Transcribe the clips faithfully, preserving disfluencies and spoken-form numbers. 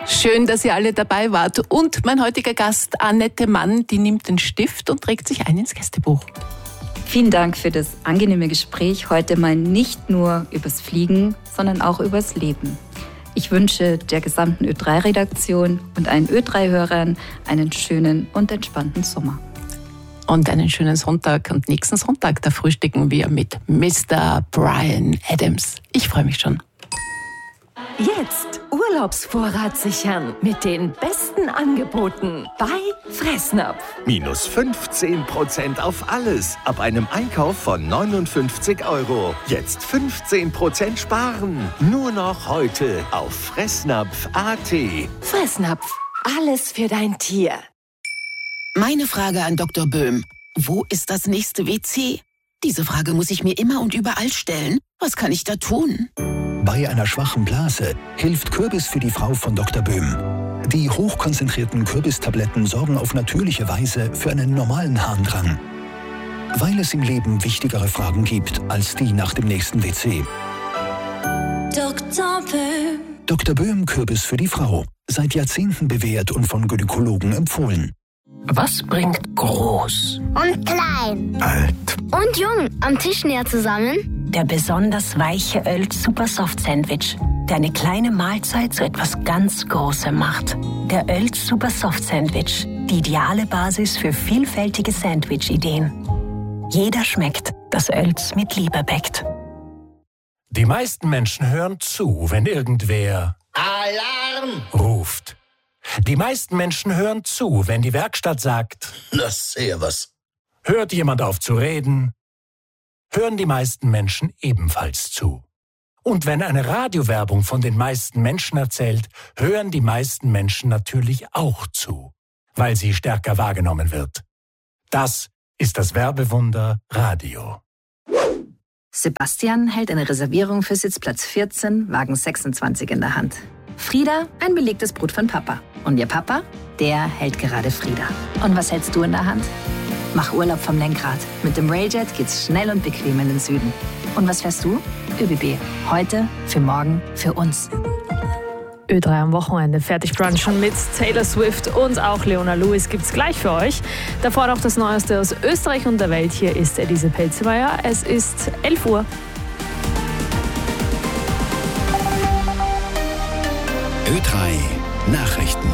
Schön, dass ihr alle dabei wart. Und mein heutiger Gast, Annette Mann, die nimmt den Stift und trägt sich ein ins Gästebuch. Vielen Dank für das angenehme Gespräch. Heute mal nicht nur übers Fliegen, sondern auch übers Leben. Ich wünsche der gesamten Ö drei Redaktion und allen Ö drei Hörern einen schönen und entspannten Sommer. Und einen schönen Sonntag. Und nächsten Sonntag, da frühstücken wir mit Mister Bryan Adams. Ich freue mich schon. Jetzt Urlaubsvorrat sichern mit den besten Angeboten bei Fressnapf. Minus fünfzehn Prozent auf alles ab einem Einkauf von neunundfünfzig Euro. Jetzt fünfzehn Prozent sparen. Nur noch heute auf fressnapf punkt a t. Fressnapf, alles für dein Tier. Meine Frage an Doktor Böhm. Wo ist das nächste W C? Diese Frage muss ich mir immer und überall stellen. Was kann ich da tun? Bei einer schwachen Blase hilft Kürbis für die Frau von Doktor Böhm. Die hochkonzentrierten Kürbistabletten sorgen auf natürliche Weise für einen normalen Harndrang. Weil es im Leben wichtigere Fragen gibt als die nach dem nächsten W C. Doktor Böhm. Doktor Böhm Kürbis für die Frau. Seit Jahrzehnten bewährt und von Gynäkologen empfohlen. Was bringt groß und klein, alt und jung am Tisch näher zusammen? Der besonders weiche Oelz Super Soft Sandwich, der eine kleine Mahlzeit zu etwas ganz Großem macht. Der Oelz Super Soft Sandwich, die ideale Basis für vielfältige Sandwich-Ideen. Jeder schmeckt, das Oelz mit Liebe bäckt. Die meisten Menschen hören zu, wenn irgendwer Alarm ruft. Die meisten Menschen hören zu, wenn die Werkstatt sagt, das sehr was. Hört jemand auf zu reden, hören die meisten Menschen ebenfalls zu. Und wenn eine Radiowerbung von den meisten Menschen erzählt, hören die meisten Menschen natürlich auch zu, weil sie stärker wahrgenommen wird. Das ist das Werbewunder Radio. Sebastian hält eine Reservierung für Sitzplatz vierzehn, Wagen sechsundzwanzig in der Hand. Frieda, ein belegtes Brot von Papa. Und ihr Papa, der hält gerade Frieda. Und was hältst du in der Hand? Mach Urlaub vom Lenkrad. Mit dem Railjet geht's schnell und bequem in den Süden. Und was fährst du? ÖBB. Heute, für morgen, für uns. Ö drei am Wochenende. Fertig brunchen mit Taylor Swift und auch Leona Lewis gibt's gleich für euch. Davor noch das Neueste aus Österreich und der Welt. Hier ist Elise Pelzmeier. Es ist elf Uhr. Ö drei Nachrichten.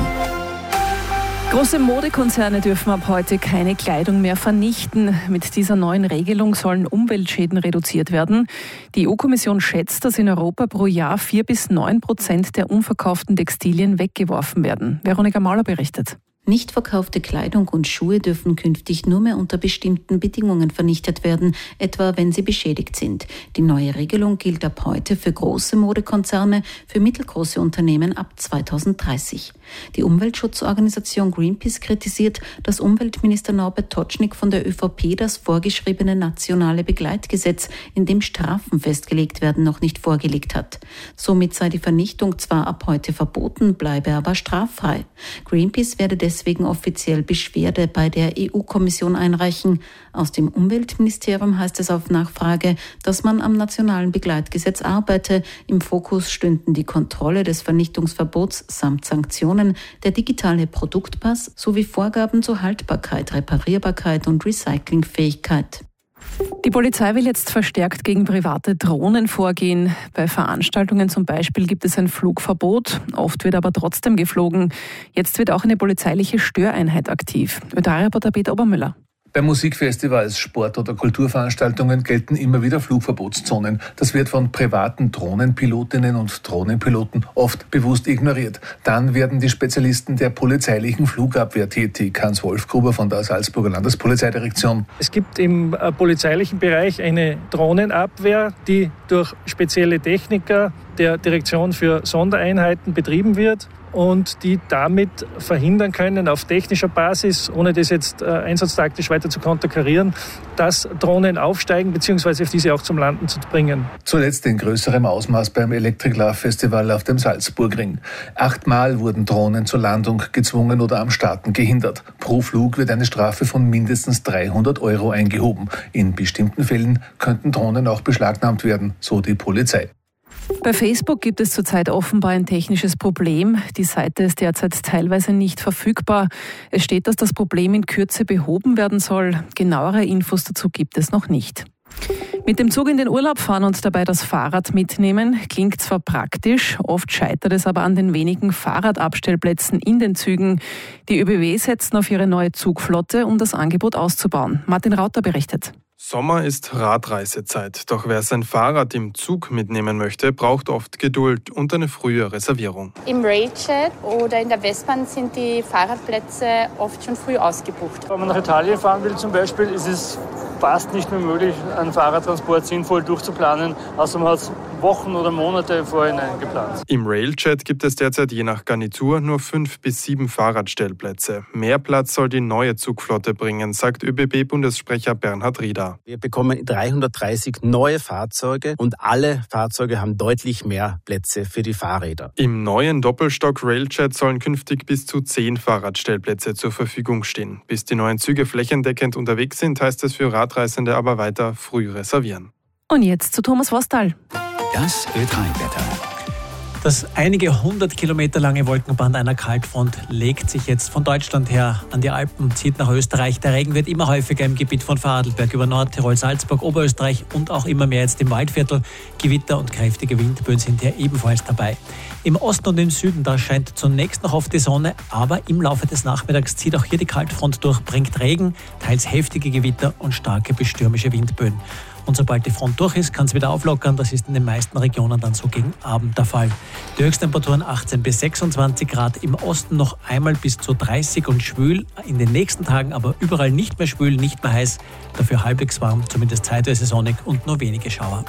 Große Modekonzerne dürfen ab heute keine Kleidung mehr vernichten. Mit dieser neuen Regelung sollen Umweltschäden reduziert werden. Die E U-Kommission schätzt, dass in Europa pro Jahr vier bis neun Prozent der unverkauften Textilien weggeworfen werden. Veronika Mauler berichtet. Nicht verkaufte Kleidung und Schuhe dürfen künftig nur mehr unter bestimmten Bedingungen vernichtet werden, etwa wenn sie beschädigt sind. Die neue Regelung gilt ab heute für große Modekonzerne, für mittelgroße Unternehmen ab zweitausenddreißig. Die Umweltschutzorganisation Greenpeace kritisiert, dass Umweltminister Norbert Totschnig von der ÖVP das vorgeschriebene nationale Begleitgesetz, in dem Strafen festgelegt werden, noch nicht vorgelegt hat. Somit sei die Vernichtung zwar ab heute verboten, bleibe aber straffrei. Greenpeace werde deswegen offiziell Beschwerde bei der E U-Kommission einreichen. Aus dem Umweltministerium heißt es auf Nachfrage, dass man am nationalen Begleitgesetz arbeite. Im Fokus stünden die Kontrolle des Vernichtungsverbots samt Sanktionen, der digitale Produktpass sowie Vorgaben zur Haltbarkeit, Reparierbarkeit und Recyclingfähigkeit. Die Polizei will jetzt verstärkt gegen private Drohnen vorgehen. Bei Veranstaltungen zum Beispiel gibt es ein Flugverbot. Oft wird aber trotzdem geflogen. Jetzt wird auch eine polizeiliche Störeinheit aktiv. Ö drei Reporter Peter Obermüller. Bei Musikfestivals, Sport- oder Kulturveranstaltungen gelten immer wieder Flugverbotszonen. Das wird von privaten Drohnenpilotinnen und Drohnenpiloten oft bewusst ignoriert. Dann werden die Spezialisten der polizeilichen Flugabwehr tätig. Hans-Wolf Gruber von der Salzburger Landespolizeidirektion. Es gibt im äh, polizeilichen Bereich eine Drohnenabwehr, die durch spezielle Techniker der Direktion für Sondereinheiten betrieben wird und die damit verhindern können, auf technischer Basis, ohne das jetzt äh, einsatztaktisch weiter zu konterkarieren, dass Drohnen aufsteigen bzw. auf diese auch zum Landen zu bringen. Zuletzt in größerem Ausmaß beim Electric Love Festival auf dem Salzburgring. Achtmal wurden Drohnen zur Landung gezwungen oder am Starten gehindert. Pro Flug wird eine Strafe von mindestens dreihundert Euro eingehoben. In bestimmten Fällen könnten Drohnen auch beschlagnahmt werden, so die Polizei. Bei Facebook gibt es zurzeit offenbar ein technisches Problem. Die Seite ist derzeit teilweise nicht verfügbar. Es steht, dass das Problem in Kürze behoben werden soll. Genauere Infos dazu gibt es noch nicht. Mit dem Zug in den Urlaub fahren und dabei das Fahrrad mitnehmen, klingt zwar praktisch, oft scheitert es aber an den wenigen Fahrradabstellplätzen in den Zügen. Die ÖBW setzen auf ihre neue Zugflotte, um das Angebot auszubauen. Martin Rauter berichtet. Sommer ist Radreisezeit, doch wer sein Fahrrad im Zug mitnehmen möchte, braucht oft Geduld und eine frühe Reservierung. Im Railjet oder in der Westbahn sind die Fahrradplätze oft schon früh ausgebucht. Wenn man nach Italien fahren will zum Beispiel, ist es fast nicht mehr möglich, einen Fahrradtransport sinnvoll durchzuplanen, außer man hat es Wochen oder Monate vorhinein geplant. Im Railjet gibt es derzeit je nach Garnitur nur fünf bis sieben Fahrradstellplätze. Mehr Platz soll die neue Zugflotte bringen, sagt ÖBB-Bundessprecher Bernhard Rieder. Wir bekommen dreihundertdreißig neue Fahrzeuge und alle Fahrzeuge haben deutlich mehr Plätze für die Fahrräder. Im neuen Doppelstock Railjet sollen künftig bis zu zehn Fahrradstellplätze zur Verfügung stehen. Bis die neuen Züge flächendeckend unterwegs sind, heißt es für Radreisende aber weiter früh reservieren. Und jetzt zu Thomas Vostal. Das Ö drei Wetter. Das einige hundert Kilometer lange Wolkenband einer Kaltfront legt sich jetzt von Deutschland her an die Alpen, zieht nach Österreich. Der Regen wird immer häufiger im Gebiet von Vorarlberg über Nordtirol, Salzburg, Oberösterreich und auch immer mehr jetzt im Waldviertel. Gewitter und kräftige Windböen sind hier ebenfalls dabei. Im Osten und im Süden, da scheint zunächst noch oft die Sonne, aber im Laufe des Nachmittags zieht auch hier die Kaltfront durch, bringt Regen, teils heftige Gewitter und starke bis stürmische Windböen. Und sobald die Front durch ist, kann es wieder auflockern. Das ist in den meisten Regionen dann so gegen Abend der Fall. Die Höchsttemperaturen achtzehn bis sechsundzwanzig Grad, im Osten noch einmal bis zu dreißig und schwül. In den nächsten Tagen aber überall nicht mehr schwül, nicht mehr heiß. Dafür halbwegs warm, zumindest zeitweise sonnig und nur wenige Schauer.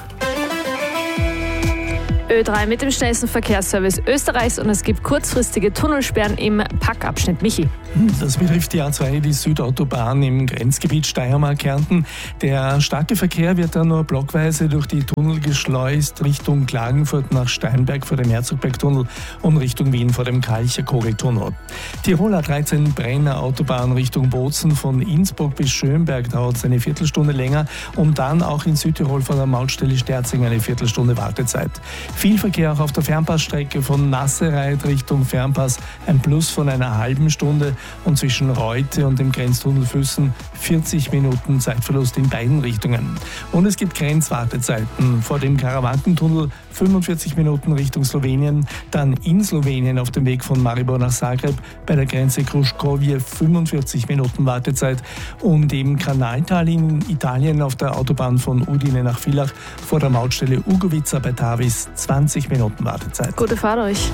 Ö drei mit dem schnellsten Verkehrsservice Österreichs und es gibt kurzfristige Tunnelsperren im Packabschnitt. Michi. Das betrifft die A zwei, die Südautobahn im Grenzgebiet Steiermark-Kärnten. Der starke Verkehr wird dann nur blockweise durch die Tunnel geschleust Richtung Klagenfurt nach Steinberg vor dem Herzogbergtunnel und Richtung Wien vor dem Kalcher-Kogeltunnel. Tirol A dreizehn Brenner Autobahn Richtung Bozen von Innsbruck bis Schönberg dauert es eine Viertelstunde länger und dann auch in Südtirol vor der Mautstelle Sterzing eine Viertelstunde Wartezeit. Viel Verkehr auch auf der Fernpassstrecke von Nassereit Richtung Fernpass, ein Plus von einer halben Stunde und zwischen Reute und dem Grenztunnel Füssen vierzig Minuten Zeitverlust in beiden Richtungen. Und es gibt Grenzwartezeiten vor dem Karawankentunnel fünfundvierzig Minuten Richtung Slowenien, dann in Slowenien auf dem Weg von Maribor nach Zagreb bei der Grenze Kruškovje fünfundvierzig Minuten Wartezeit und im Kanaltal in Italien auf der Autobahn von Udine nach Villach vor der Mautstelle Ugovica bei Tavis zwanzig Minuten Wartezeit. Gute Fahrt euch.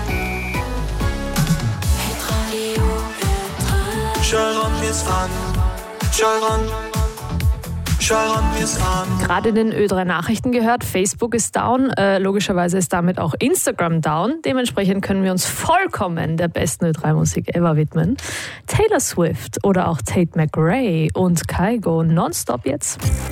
Gerade in den Ö drei Nachrichten gehört, Facebook ist down, äh, logischerweise ist damit auch Instagram down. Dementsprechend können wir uns vollkommen der besten Ö drei Musik ever widmen. Taylor Swift oder auch Tate McRae und Kygo nonstop jetzt.